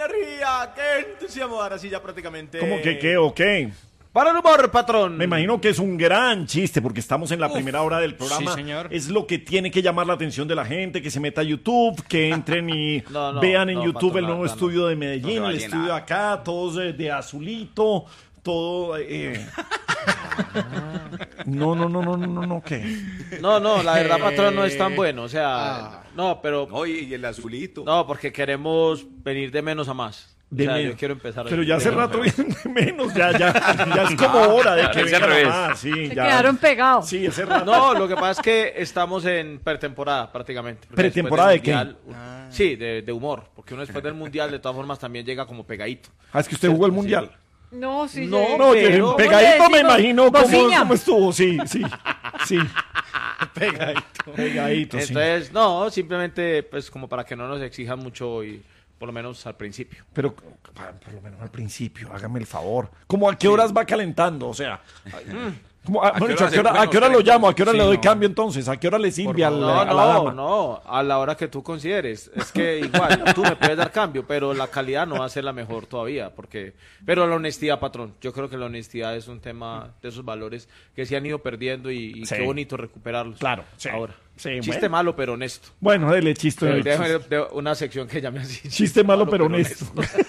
energía, qué entusiasmo. Ahora sí, ya prácticamente. ¿Cómo que qué o qué? Para el humor, patrón. Me imagino que es un gran chiste porque estamos en la primera hora del programa. Sí, señor. Es lo que tiene que llamar la atención de la gente, que se meta a YouTube, que entren y vean en YouTube patrón, el nuevo estudio de Medellín, No se va el a estudio de llenar. acá, todos de azulito, todo... No, ¿qué? No, la verdad, patrón, no es tan bueno. O sea, no, pero. Oye, y el azulito. No, porque queremos venir de menos a más. De o sea, menos. yo quiero empezar. Pero ya hace rato vienen de menos, ya es como hora de que es al vengan a revés. más, sí, Se ya. quedaron pegados. Sí, ese rato. No, lo que pasa es que estamos en pretemporada prácticamente. Porque ¿Pretemporada de después qué? del Mundial, sí, de humor. Porque uno después del mundial, de todas formas, también llega como pegadito. Ah, es que usted jugó el mundial. No, sí. No, llegué. No, pero- ¿cómo pegadito le me decimos? imagino Bociña. cómo estuvo, sí. Pegadito, sí. Entonces, no, simplemente, pues, como para que no nos exijan mucho y por lo menos al principio. Pero por lo menos al principio, hágame el favor. ¿Cómo a qué horas va calentando? O sea, ¿a qué hora lo llamo? ¿A qué hora le doy cambio entonces? ¿A qué hora le sirve a la dama? No, a la hora que tú consideres. Es que igual, tú me puedes dar cambio, pero la calidad no va a ser la mejor todavía, pero la honestidad, patrón, yo creo que la honestidad es un tema de esos valores que se han ido perdiendo y Sí. qué bonito recuperarlos. Claro, sí. Ahora. Sí, Chiste bueno. malo, pero honesto. Bueno, dele chiste. De una sección que llame así. Chiste malo, pero honesto.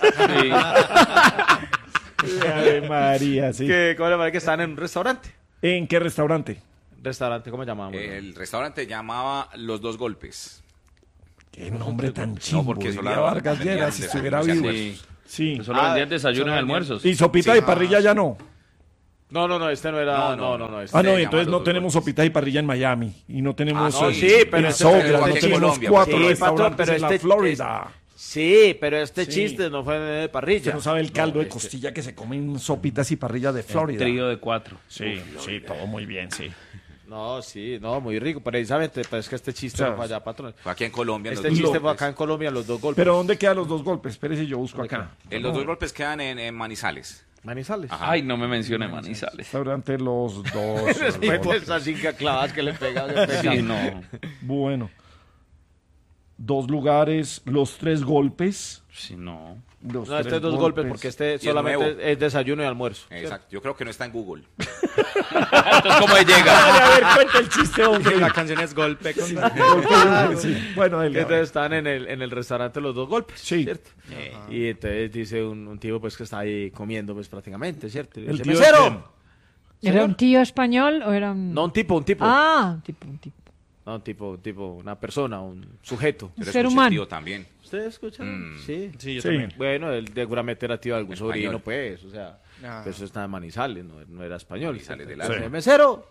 Ave María, sí. ¿Cómo le parece que están en un restaurante? ¿En qué restaurante? Restaurante, ¿cómo llamamos? El restaurante llamaba Los Dos Golpes. Qué nombre tan chimbo. porque eso diría la- Vargas vendían Lleras, si desayunos estuviera y vivo. almuerzos. Sí. Solo vendían desayunos y almuerzos. Y sopita y parrilla ya no. No, este no era. No. Este. Ah, no, Se y entonces llaman no Los tenemos Dos sopita y parrilla en Miami. Y no tenemos no, sí, pero en ese- Sobras, pero no aquí en tenemos Colombia, 4 sí, restaurantes patrón, pero en la este- Florida. Sí, pero este Sí. chiste no fue de parrilla. Usted no sabe el caldo de este- costilla que se comen sopitas y parrilla de Florida. Trío de 4. Sí, todo muy bien, sí. No, sí, muy rico, precisamente, pero es que este chiste O sea, no fue allá, patrón. Fue aquí en Colombia. en Este Los Dos chiste fue Golpes. acá en Colombia, los dos golpes. Pero ¿dónde quedan los dos golpes? Espérese, yo busco acá. Los Dos Golpes quedan en Manizales. Manizales. Ay, no me mencione Manizales. Restaurante Los Dos. Después esas cinco clavadas que le pegan. Sí, no. Bueno. 2 lugares, los 3 golpes. Sí, no. Los No, este 3 es dos golpes porque este es solamente nuevo. es desayuno y almuerzo. Exacto. Yo creo que no está en Google. Entonces, ¿cómo llega? Dale, a ver, cuenta el chiste, hombre. La canción es golpe. Sí. Bueno, dale, Entonces están en el restaurante los dos golpes, Sí. ¿cierto? Y entonces dice un tipo pues que está ahí comiendo pues prácticamente, ¿cierto? Y El dice, tío ¡mesero! ¿Era un tío español o era un...? No, un tipo. Ah, un tipo. No, un tipo, una persona, un sujeto. Yo le Ser escuché humano. tío también. ¿Ustedes escuchan? Sí. Sí, yo Sí. también. Bueno, él seguramente era tío de algún Español. sobrino, pues, o sea, pues eso está en Manizales, no era español. Manizales de Entonces, la- ¡mesero!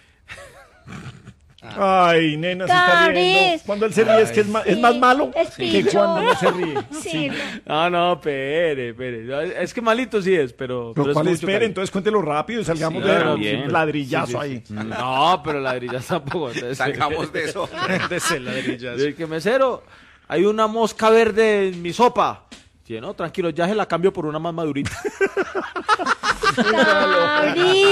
Ay, nena, se está riendo. Doris. Cuando él se ríe es más malo Es que picho. cuando no se ríe. Sí, No, espere. Es que malito sí es, pero Pero es ¿cuál mucho espere? cariño. Entonces cuéntelo rápido y salgamos Sí, de claro, un bien. ladrillazo ahí. No, pero ladrillas tampoco. Entonces, Salgamos de eso. Yo que mesero, hay una mosca verde en mi sopa. Sí, no, tranquilo, ya se la cambio por una más madurita. Doris.